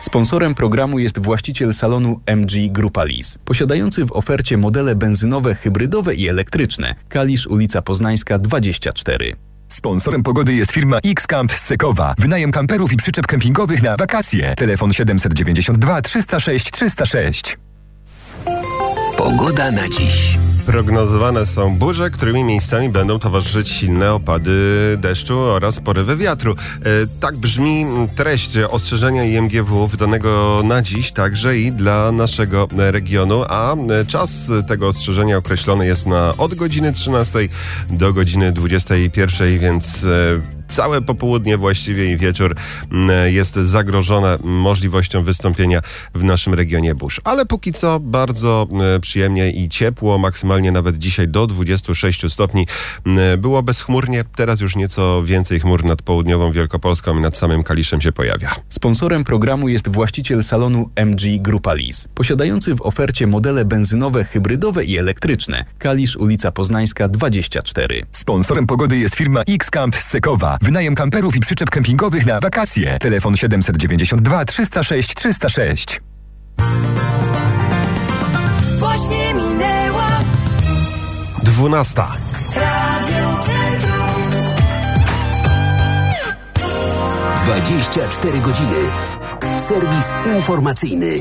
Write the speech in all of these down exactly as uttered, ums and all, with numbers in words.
Sponsorem programu jest właściciel salonu M G Grupa Lease, posiadający w ofercie modele benzynowe, hybrydowe i elektryczne. Kalisz, ulica Poznańska dwadzieścia cztery. Sponsorem pogody jest firma X-Camp z Cekowa. Wynajem kamperów i przyczep kempingowych na wakacje. Telefon siedem dziewięć dwa trzysta sześć trzysta sześć. Pogoda na dziś. Prognozowane są burze, którymi miejscami będą towarzyszyć silne opady deszczu oraz porywy wiatru. E, tak brzmi treść ostrzeżenia I M G W wydanego na dziś, także i dla naszego regionu, a czas tego ostrzeżenia określony jest na od godziny trzynastej do godziny dwudziestej pierwszej, więc e, całe popołudnie właściwie i wieczór jest zagrożone możliwością wystąpienia w naszym regionie burz. Ale póki co bardzo przyjemnie i ciepło, maksymalnie nawet dzisiaj do dwudziestu sześciu stopni. Było bezchmurnie, teraz już nieco więcej chmur nad południową Wielkopolską i nad samym Kaliszem się pojawia. Sponsorem programu jest właściciel salonu M G Grupa Lease, posiadający w ofercie modele benzynowe, hybrydowe i elektryczne. Kalisz, ulica Poznańska dwadzieścia cztery. Sponsorem pogody jest firma X-Camp z Cekowa. Wynajem kamperów i przyczep kempingowych na wakacje. Telefon siedem dziewięć dwa trzysta sześć trzysta sześć. Właśnie minęła Dwunasta. Radio Centrum. dwadzieścia cztery godziny. Serwis informacyjny.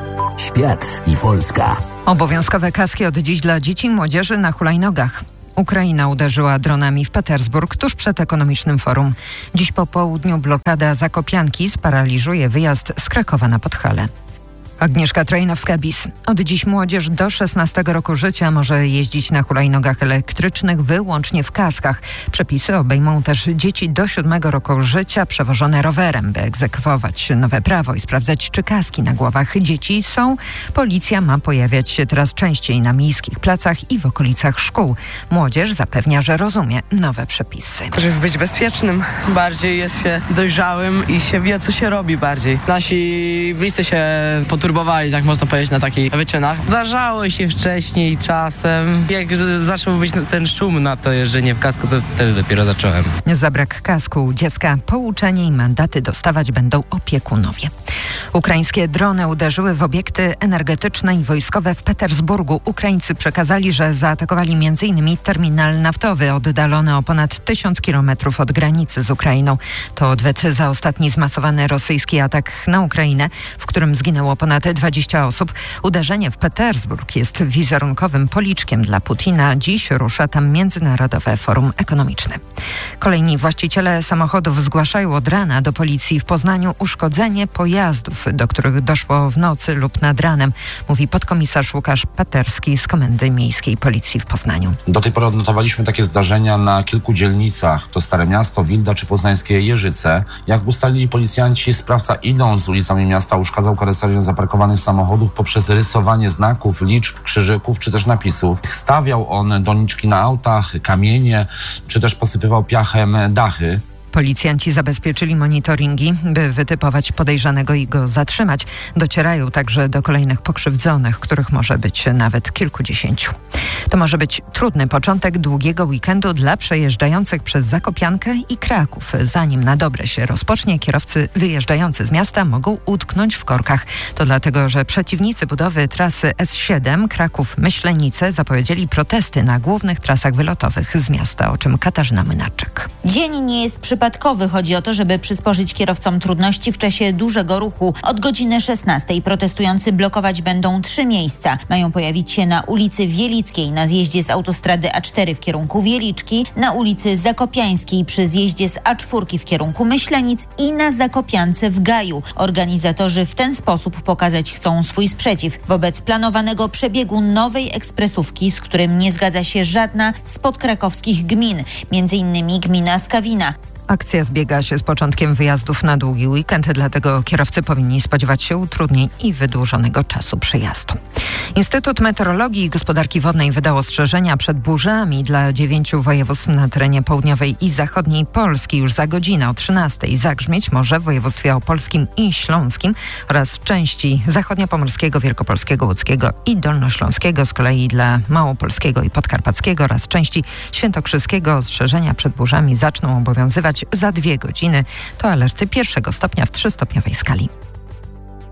Świat i Polska. Obowiązkowe kaski od dziś dla dzieci i młodzieży na hulajnogach. Ukraina uderzyła dronami w Petersburg tuż przed ekonomicznym forum. Dziś po południu blokada Zakopianki sparaliżuje wyjazd z Krakowa na Podhale. Agnieszka Trojnowska-Bis. Od dziś młodzież do szesnastego roku życia może jeździć na hulajnogach elektrycznych wyłącznie w kaskach. Przepisy obejmą też dzieci do siódmego roku życia przewożone rowerem. By egzekwować nowe prawo i sprawdzać, czy kaski na głowach dzieci są, policja ma pojawiać się teraz częściej na miejskich placach i w okolicach szkół. Młodzież zapewnia, że rozumie nowe przepisy. Żeby być bezpiecznym, bardziej jest się dojrzałym i się wie, co się robi bardziej. Nasi bliscy się poturbowali, tak można powiedzieć, na takich wyczynach. Zdarzało się wcześniej czasem. Jak z- zaczął być ten szum na to jeżdżenie w kasku, to wtedy dopiero zacząłem. Za brak kasku u dziecka pouczenie i mandaty dostawać będą opiekunowie. Ukraińskie drony uderzyły w obiekty energetyczne i wojskowe w Petersburgu. Ukraińcy przekazali, że zaatakowali między innymi terminal naftowy oddalony o ponad tysiąc kilometrów od granicy z Ukrainą. To odwet za ostatni zmasowany rosyjski atak na Ukrainę, w którym zginęło ponad dwadzieścia osób. Uderzenie w Petersburg jest wizerunkowym policzkiem dla Putina. Dziś rusza tam Międzynarodowe Forum Ekonomiczne. Kolejni właściciele samochodów zgłaszają od rana do policji w Poznaniu uszkodzenie pojazdów, do których doszło w nocy lub nad ranem, mówi podkomisarz Łukasz Paterski z Komendy Miejskiej Policji w Poznaniu. Do tej pory odnotowaliśmy takie zdarzenia na kilku dzielnicach. To Stare Miasto, Wilda czy poznańskie Jeżyce. Jak ustalili policjanci, sprawca idąc ulicami miasta uszkadzał karoserię zaparkowanych samochodów poprzez rysowanie znaków, liczb, krzyżyków czy też napisów. Stawiał on doniczki na autach, kamienie czy też posypywał piachem dachy. Policjanci zabezpieczyli monitoringi, by wytypować podejrzanego i go zatrzymać. Docierają także do kolejnych pokrzywdzonych, których może być nawet kilkudziesięciu. To może być trudny początek długiego weekendu dla przejeżdżających przez Zakopiankę i Kraków. Zanim na dobre się rozpocznie, kierowcy wyjeżdżający z miasta mogą utknąć w korkach. To dlatego, że przeciwnicy budowy trasy S siedem Kraków-Myślenice zapowiedzieli protesty na głównych trasach wylotowych z miasta, o czym Katarzyna Młynarczyk. Dzień nie jest przypadkowy. Chodzi o to, żeby przysporzyć kierowcom trudności w czasie dużego ruchu. Od godziny szesnastej protestujący blokować będą trzy miejsca. Mają pojawić się na ulicy Wielickiej na zjeździe z autostrady A cztery w kierunku Wieliczki, na ulicy Zakopiańskiej przy zjeździe z A cztery w kierunku Myślenic i na Zakopiance w Gaju. Organizatorzy w ten sposób pokazać chcą swój sprzeciw wobec planowanego przebiegu nowej ekspresówki, z którym nie zgadza się żadna z podkrakowskich gmin, między innymi gmina Skawina. Akcja zbiega się z początkiem wyjazdów na długi weekend, dlatego kierowcy powinni spodziewać się utrudnień i wydłużonego czasu przyjazdu. Instytut Meteorologii i Gospodarki Wodnej wydał ostrzeżenia przed burzami dla dziewięciu województw na terenie południowej i zachodniej Polski. Już za godzinę o trzynastej zagrzmieć może w województwie opolskim i śląskim oraz części zachodniopomorskiego, wielkopolskiego, łódzkiego i dolnośląskiego. Z kolei dla małopolskiego i podkarpackiego oraz części świętokrzyskiego ostrzeżenia przed burzami zaczną obowiązywać za dwie godziny. To alerty pierwszego stopnia w trzystopniowej skali.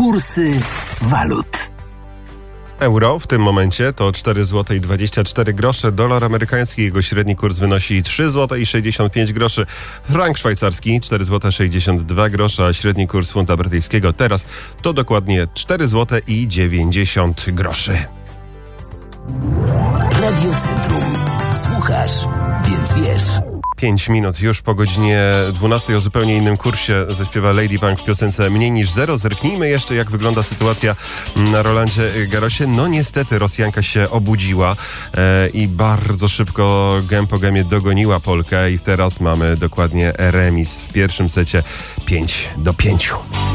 Kursy walut. Euro w tym momencie to cztery złote i dwadzieścia cztery grosze. Dolar amerykański, jego średni kurs wynosi trzy złote i sześćdziesiąt pięć groszy. Frank szwajcarski cztery złote sześćdziesiąt dwa grosze, a średni kurs funta brytyjskiego teraz to dokładnie cztery złote i dziewięćdziesiąt groszy. Radio Centrum. Słuchasz, więc wiesz. Pięć minut już po godzinie dwunastej o zupełnie innym kursie zaśpiewa Lady Punk w piosence Mniej niż zero. Zerknijmy jeszcze, jak wygląda sytuacja na Rolandzie Garrosie. No niestety Rosjanka się obudziła e, i bardzo szybko gem po gemie dogoniła Polkę i teraz mamy dokładnie remis w pierwszym secie pięć do pięciu.